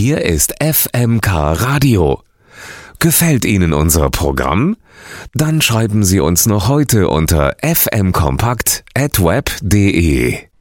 Hier ist FMK Radio. Gefällt Ihnen unser Programm? Dann schreiben Sie uns noch heute unter fmkompakt@web.de.